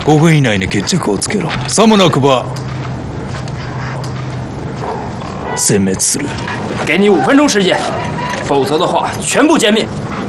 5分以内に決着をつけろ。さもなくば殲滅する。 给你5分钟时间，否则的话全部歼灭。